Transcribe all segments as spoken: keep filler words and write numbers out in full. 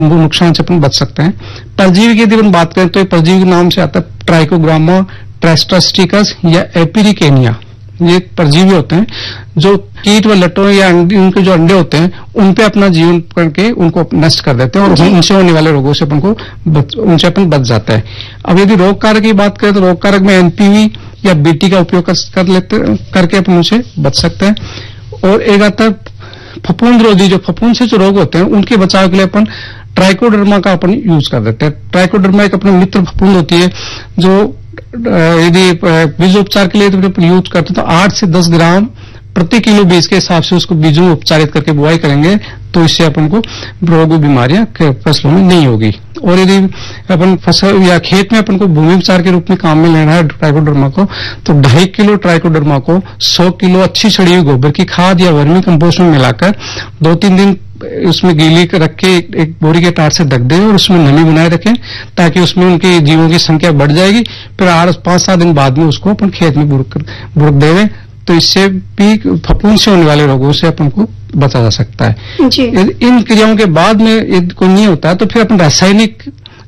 वो नुकसान से अपन बच सकते हैं। परजीवी की यदि अपन बात करें तो ये परजीवी के नाम से आता है ट्राइकोग्रामा ट्राइस्ट्रास्टिकस या एपिरिकेनिया। ये परजीवी होते हैं जो कीट व लट्टों या उनके जो अंडे होते हैं उन पे अपना जीवन करके उनको नष्ट कर देते हैं और उनसे होने वाले रोगों से अपन को उनसे अपन बच जाता है। अब यदि रोग कारक की बात करें तो रोग कारक में एनपीवी या बीटी का उपयोग कर, कर लेते करके अपन उनसे बच सकते हैं। और एक आता है फफूंद रोधी, जो फफूंद से जो रोग होते हैं उनके बचाव के लिए अपन ट्राइकोडर्मा का अपन यूज कर देते हैं। ट्राइकोडर्मा एक अपनी मित्र फफूंद होती है जो यदि बीजोपचार के लिए तो यूज करते तो आठ से दस ग्राम प्रति किलो बीज के हिसाब से उसको बीजों में उपचारित करके बुआई करेंगे तो इससे अपन को रोग बीमारियां फसलों में नहीं होगी। और यदि अपन फसल या खेत में अपन को भूमि उपचार के रूप में काम में लेना है ट्राइकोडर्मा को तो ढाई किलो ट्राइकोडर्मा को सौ किलो अच्छी सड़ी हुई गोबर की खाद या वर्मी कंपोस्ट में मिलाकर दो तीन दिन उसमें गीली रख के एक बोरी के तार से ढक दें और उसमें नमी बनाए रखें ताकि उसमें उनके जीवों की संख्या बढ़ जाएगी। फिर आठ पांच सात दिन बाद में उसको अपन खेत में बुरक बुरक देवें तो इससे भी फफूंद से होने वाले रोगों से अपन को बचा जा सकता है। जी। इन क्रियाओं के बाद में यदि कोई नहीं होता है तो फिर अपन रासायनिक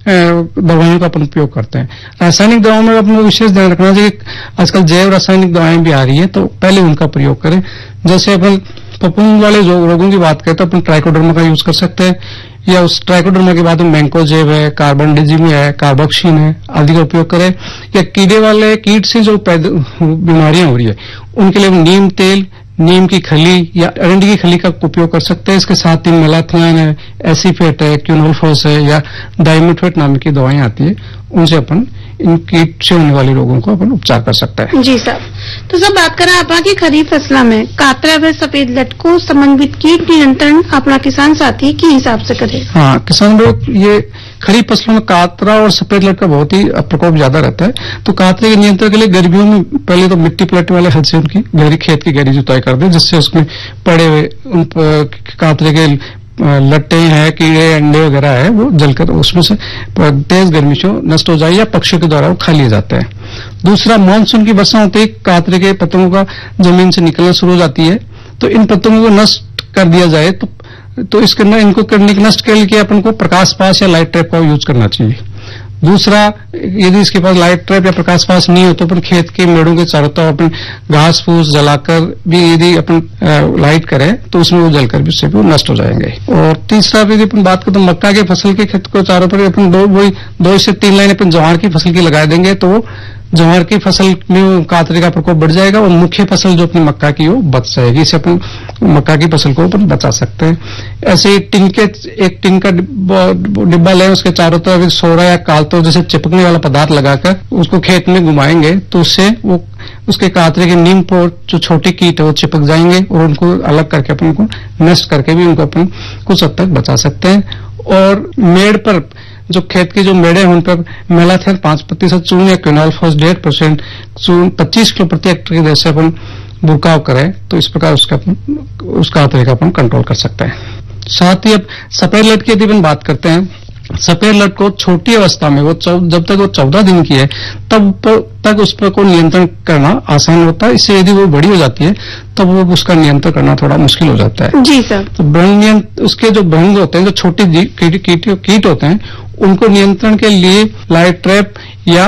दवाइयों का अपन उपयोग करते हैं। रासायनिक दवाओं में अपन को विशेष ध्यान रखना चाहिए। आजकल जैव रासायनिक दवाएं भी आ रही है तो पहले उनका प्रयोग करें। जैसे अपन फफूंद वाले जो रोगों की बात करें तो अपन ट्राइकोडर्मा का यूज कर सकते हैं या उस ट्राइकोडर्मा के बाद में मैंकोजेब है, कार्बनडिजिम है, कार्बोक्सिन है आदि का उपयोग करें। या कीड़े वाले कीट से जो बीमारियां हो रही है उनके लिए नीम तेल, नीम की खली या अरंडी की खली का उपयोग कर सकते हैं। इसके साथ ही मेलाथियान है, एसीफेट है, क्यूनोल्फोस है या डाइमिथोएट नाम की दवाएं आती है उनसे अपन इन कीट से होने वाले रोगों को अपन उपचार कर सकते हैं। जी सर। तो सर बात करें अपना की खरीफ फसलों में कातरा व सफेद लट को समन्वित कीट नियंत्रण अपना किसान साथी के हिसाब से करे। हाँ, किसान लोग ये खरीफ फसलों में कातरा और सफेद लट का बहुत ही प्रकोप ज्यादा रहता है तो कातरे के नियंत्रण के लिए गर्मियों में पहले तो मिट्टी पलटने वाले हल से उनकी गहरी खेत की गहरी जुताई कर दे जिससे उसमें पड़े हुए उन कातरे के लट्टे हैं, कीड़े, अंडे वगैरह है वो जलकर उसमें से तेज गर्मी से नष्ट हो जाए या पक्षियों के द्वारा वो खा लिए जाते हैं। दूसरा, मानसून की वर्षा होते ही कातरे के पतंगों का जमीन से निकलना शुरू हो जाती है तो इन पतंगों को नष्ट कर दिया जाए तो तो इसके न, इनको करने के नष्ट के लिए अपन को प्रकाश पास या लाइट ट्रैप का यूज करना चाहिए। दूसरा, यदि इसके पास लाइट ट्रैप या प्रकाश पास नहीं हो तो अपन खेत के मेड़ों के चारों तरफ अपन घास फूस जलाकर भी यदि अपन लाइट करें तो उसमें वो जलकर भी उससे भी नष्ट हो जाएंगे। और तीसरा, यदि अपन बात करें तो मक्का के फसल के खेत को चारों पर अपन दो वही दो से तीन लाइन अपन ज्वार की फसल की लगा देंगे तो ज्वार की फसल में कातरे का प्रकोप बढ़ जाएगा और मुख्य फसल जो अपनी मक्का की वो बच जाएगी। इससे अपन मक्का की फसल को अपन बचा सकते हैं। ऐसे ही टिन के एक टिन का डिब्बा लें, उसके चारों तरफ सोरा या कालतो जैसे चिपकने वाला पदार्थ लगाकर उसको खेत में घुमाएंगे तो उससे वो उसके कातरे के नीम पर जो छोटे कीट है वो चिपक जाएंगे और उनको अलग करके अपन को नष्ट करके भी उनको अपन कुछ हद तक बचा सकते हैं। और मेड़ पर जो खेत के जो मेड़े हैं उन पर मेलाथियन पांच प्रतिशत चून या क्विनोल्फोस डेढ़ परसेंट चून पच्चीस किलो प्रति हेक्टेयर की दर से अपन बुरकाव करें तो इस प्रकार उसका उसका कातरे का अपन कंट्रोल कर सकते हैं। साथ ही अब सफेद लट की यदि अपन बात करते हैं, सफेद लट को छोटी अवस्था में वो जब तक वो चौदह दिन की है तब तक उस पर को नियंत्रण करना आसान होता है। इससे यदि वो बड़ी हो जाती है तब वो उसका नियंत्रण करना थोड़ा मुश्किल हो जाता है। जी सर। तो भ्रंग उसके जो भ्रंग होते हैं, जो छोटे कीट कीट, कीट होते हैं उनको नियंत्रण के लिए लाइट ट्रैप या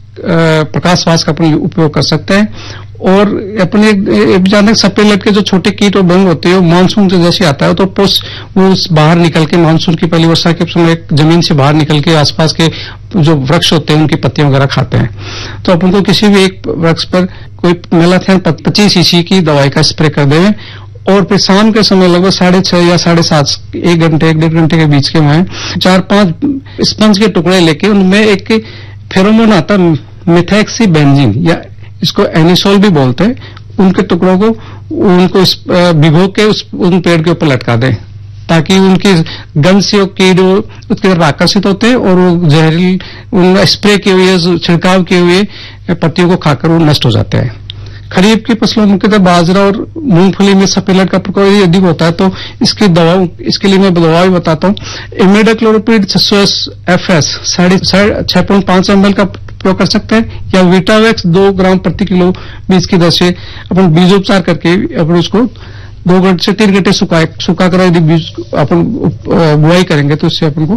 प्रकाश वास का अपन उपयोग कर सकते हैं। और अपने जानते सफेद लट के जो छोटे कीट और भंग होते हैं वो मानसून से जैसे आता है तो वो बाहर निकल के मानसून की पहली वर्षा के समय जमीन से बाहर निकल के आसपास के जो वृक्ष होते हैं उनकी पत्तियां वगैरह खाते हैं। तो अपन को किसी भी एक वृक्ष पर कोई मेलाथियन पच्चीस ईसी की दवाई का स्प्रे कर देवें और फिर शाम के समय लगभग साढ़े छह या साढ़े सात एक घंटे एक डेढ़ घंटे के बीच के में चार पांच स्पंज के टुकड़े लेके उनमें एक फेरोमोन आता है मिथैक्सी बेंजीन या इसको एनिसोल भी बोलते हैं, उनके टुकड़ों को उनको भिगो के उस उन पेड़ के ऊपर लटका दें ताकि उनकी गंध से कीड़े उसकी तरफ आकर्षित होते हैं और वो जहरीली उन स्प्रे किए हुए छिड़काव किए हुए पत्तियों को खाकर वो नष्ट हो जाते हैं। खरीफ की फसलों मुख्यतः बाजरा और मूंगफली में सफेद लट का प्रकोप यदि अधिक होता है तो इसकी दवा इसके लिए मैं दवा भी बताता हूँ। इमिडाक्लोरोपिड छह सौ एफ एस साढ़े छह पॉइंट पांच एम एल का उपयोग कर सकते हैं या विटावेक्स दो ग्राम प्रति किलो बीज की दर से अपन बीजोपचार करके अपन उसको दो घंटे से तीन घंटे सुखा सुखा कर यदि बीज अपन बुआई करेंगे तो उससे अपन को